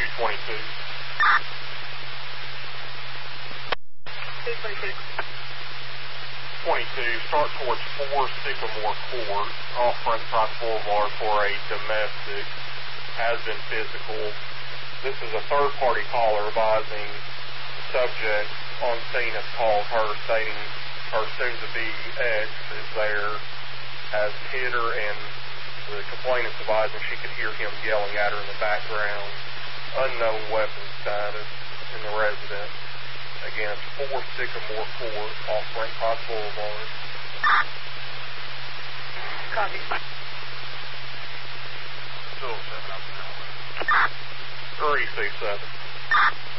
222. 222. 22, start towards 4 Sycamore Court off French Price Boulevard for a domestic, has been physical. This is a third-party caller advising the subject on scene has called her, stating her soon-to-be ex is there, has hit her, and the complainant's advising she could hear him yelling at her in the background. Unknown weapon status in the residence. Again, it's 4 Sycamore Court off French Price Boulevard. Copy. Still 7 up now. 3C7.